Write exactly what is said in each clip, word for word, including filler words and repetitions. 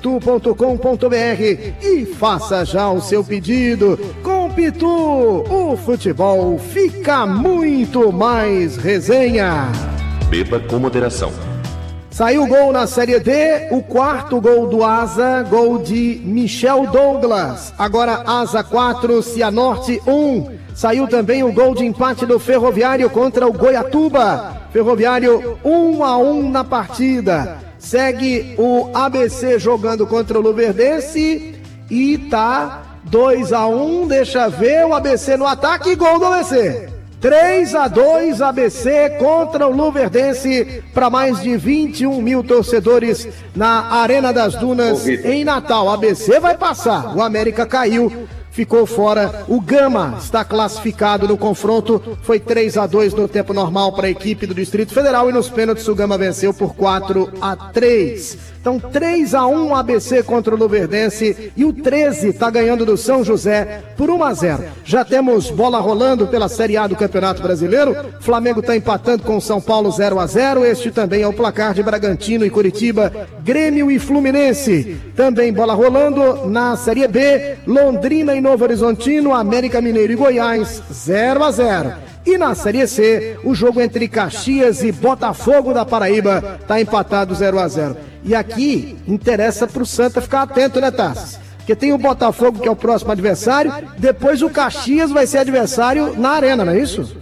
pitu ponto com ponto br e faça já o seu pedido. Com Pitu, o futebol fica muito mais resenha. Beba com moderação. Saiu gol na Série D, o quarto gol do Asa, gol de Michel Douglas. Agora Asa quatro, Cianorte um. Saiu também o gol de empate do Ferroviário contra o Goiatuba. Ferroviário um a um na partida. Segue o A B C jogando contra o Luverdense e tá dois a um, deixa ver, o A B C no ataque e gol do A B C. três a dois A B C contra o Luverdense para mais de vinte e um mil torcedores na Arena das Dunas em Natal. A B C vai passar, o América caiu, ficou fora. O Gama está classificado no confronto, foi três a dois no tempo normal para a equipe do Distrito Federal e nos pênaltis o Gama venceu por quatro a três. Então três a um A B C contra o Luverdense e o treze está ganhando do São José por um a zero. Já temos bola rolando pela Série A do Campeonato Brasileiro. Flamengo está empatando com o São Paulo zero a zero. Este também é o placar de Bragantino e Curitiba, Grêmio e Fluminense. Também bola rolando na Série B, Londrina e Novo Horizontino, América Mineiro e Goiás zero a zero. E na Série C, o jogo entre Caxias e Botafogo da Paraíba está empatado zero a zero. E aqui interessa para o Santa ficar atento, né, Tassi? Porque tem o Botafogo, que é o próximo adversário, depois o Caxias vai ser adversário na Arena, não é isso?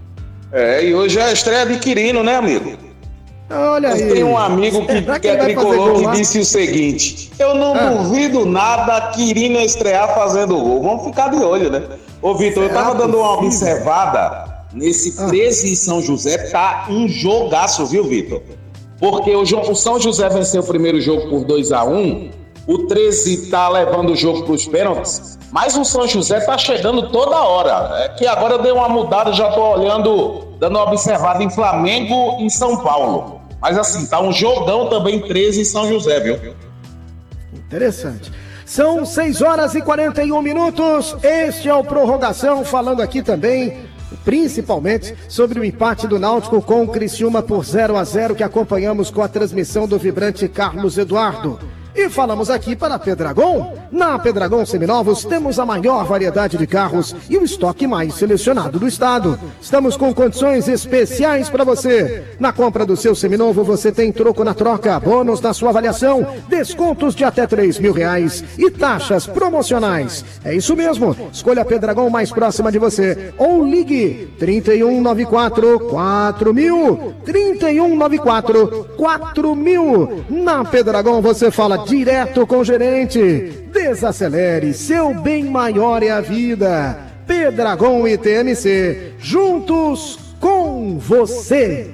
É, e hoje é a estreia de Quirino, né, amigo? Olha aí. Tem um amigo que, que, que é tricolor que disse o seguinte: eu não ah. duvido nada Quirino estrear fazendo gol. Vamos ficar de olho, né? Ô, Vitor, eu tava dando uma observada nesse treze em São José, tá um jogaço, viu, Vitor? Porque o, o São José venceu o primeiro jogo por dois a um, o treze tá levando o jogo pros pênaltis, mas o São José tá chegando toda hora. É que agora deu uma mudada, já tô olhando, dando uma observada em Flamengo e em São Paulo. Mas assim, tá um jogão também treze em São José, viu? Interessante. São seis horas e quarenta e um minutos, este é o Prorrogação, falando aqui também, principalmente, sobre o empate do Náutico com o Criciúma por zero a zero, que acompanhamos com a transmissão do vibrante Carlos Eduardo. E falamos aqui para Pedragon. Na Pedragon Seminovos temos a maior variedade de carros e o estoque mais selecionado do estado. Estamos com condições especiais para você. Na compra do seu seminovo você tem troco na troca, bônus na sua avaliação, descontos de até três mil reais e taxas promocionais. É isso mesmo. Escolha a Pedragon mais próxima de você ou ligue trinta e um noventa e quatro, quatro mil, trinta e um noventa e quatro, quatro mil. Na Pedragon você fala direto com o gerente. Desacelere, seu bem maior é a vida. Pedragon e T M C, juntos com você.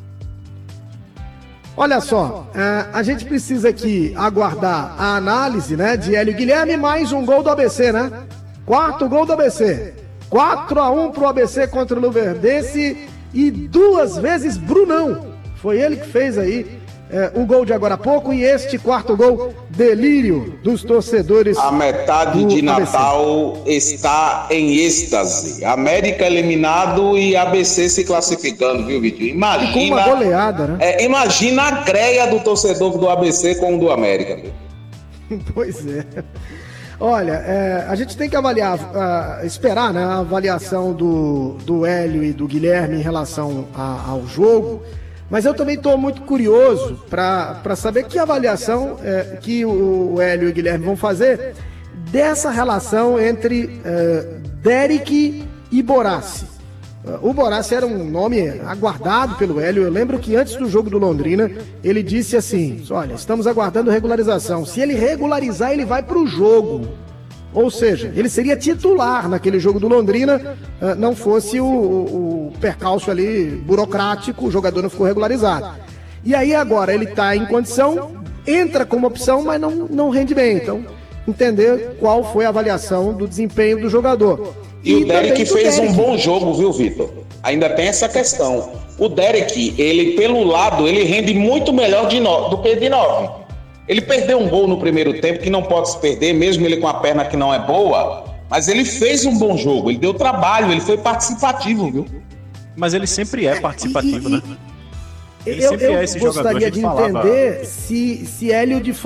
Olha só, a gente precisa aqui aguardar a análise, né, de Hélio Guilherme, mais um gol do A B C, né? Quarto gol do A B C. quatro a um pro A B C contra o Luverdense e duas vezes Brunão. Foi ele que fez aí É, o gol de agora há pouco e este quarto gol, delírio dos torcedores. A metade de Natal está em êxtase. América eliminado e A B C se classificando, viu, Vitor? Imagina, com uma goleada, né? É, imagina a greia do torcedor do A B C com o do América. Pois é. Olha, é, a gente tem que avaliar, uh, esperar, né, a avaliação do, do Hélio e do Guilherme em relação a, ao jogo. Mas eu também estou muito curioso para saber que avaliação é, que o, o Hélio e o Guilherme vão fazer dessa relação entre é, Derek e Borassi. O Borassi era um nome aguardado pelo Hélio. Eu lembro que antes do jogo do Londrina, ele disse assim: olha, estamos aguardando regularização. Se ele regularizar, ele vai para o jogo. Ou seja, ele seria titular naquele jogo do Londrina, não fosse o, o, o percalço ali burocrático, o jogador não ficou regularizado. E aí agora ele está em condição, entra como opção, mas não, não rende bem. Então, entender qual foi a avaliação do desempenho do jogador. E, e o Derek fez Derek. um bom jogo, viu, Vitor? Ainda tem essa questão. O Derek, ele pelo lado, ele rende muito melhor de no, do que de nove. Ele perdeu um gol no primeiro tempo, que não pode se perder, mesmo ele com a perna que não é boa, mas ele fez um bom jogo, ele deu trabalho, ele foi participativo, viu? Mas ele sempre é participativo, e, e, né? Ele eu sempre eu é esse gostaria jogador, de entender falava... se, se Hélio de